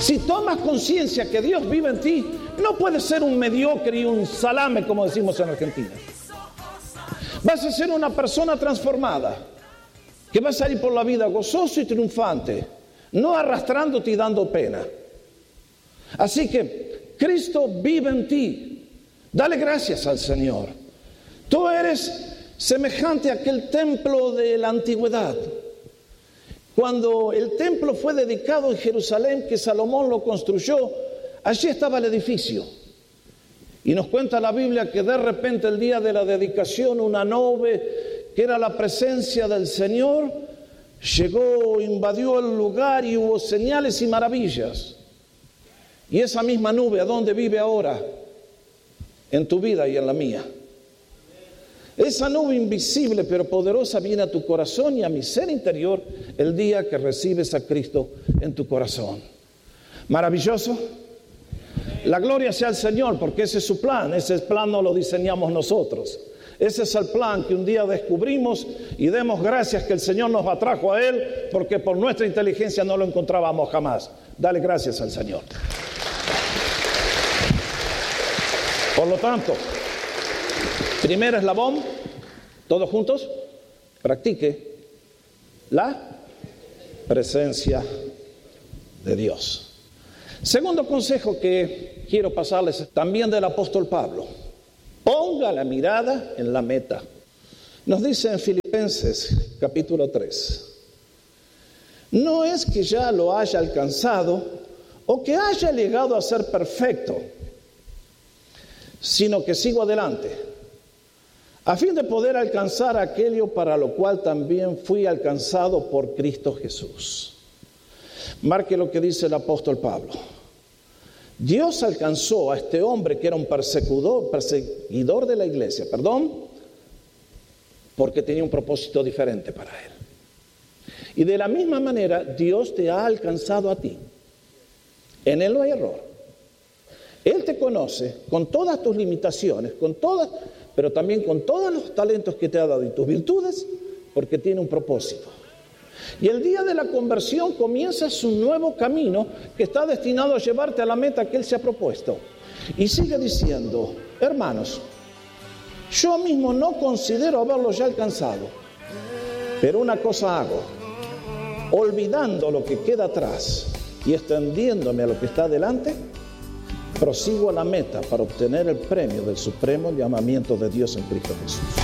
Si tomas conciencia que Dios vive en ti, no puedes ser un mediocre y un salame, como decimos en Argentina. Vas a ser una persona transformada, que va a salir por la vida gozoso y triunfante, no arrastrándote y dando pena. Así que Cristo vive en ti. Dale gracias al Señor. Tú eres semejante a aquel templo de la antigüedad. Cuando el templo fue dedicado en Jerusalén, que Salomón lo construyó, allí estaba el edificio. Y nos cuenta la Biblia que de repente el día de la dedicación una nube, que era la presencia del Señor, llegó, invadió el lugar y hubo señales y maravillas. Y esa misma nube, ¿a dónde vive ahora? En tu vida y en la mía. Esa nube invisible pero poderosa viene a tu corazón y a mi ser interior el día que recibes a Cristo en tu corazón. Maravilloso. La gloria sea al Señor, porque ese es su plan. Ese plan no lo diseñamos nosotros. Ese es el plan que un día descubrimos y demos gracias que el Señor nos atrajo a Él, porque por nuestra inteligencia no lo encontrábamos jamás. Dale gracias al Señor. Por lo tanto, primer eslabón, todos juntos, practique la presencia de Dios. Segundo consejo que quiero pasarles también del apóstol Pablo: ponga la mirada en la meta. Nos dice en Filipenses capítulo 3, no es que ya lo haya alcanzado o que haya llegado a ser perfecto, sino que sigo adelante, a fin de poder alcanzar aquello para lo cual también fui alcanzado por Cristo Jesús. Marque lo que dice el apóstol Pablo. Dios alcanzó a este hombre que era un perseguidor de la iglesia, porque tenía un propósito diferente para él. Y de la misma manera, Dios te ha alcanzado a ti. En Él no hay error. Él te conoce con todas tus limitaciones, pero también con todos los talentos que te ha dado y tus virtudes, porque tiene un propósito. Y el día de la conversión comienzas un nuevo camino que está destinado a llevarte a la meta que Él se ha propuesto. Y sigue diciendo, hermanos, yo mismo no considero haberlo ya alcanzado, pero una cosa hago, olvidando lo que queda atrás y extendiéndome a lo que está delante, prosigo a la meta para obtener el premio del supremo llamamiento de Dios en Cristo Jesús.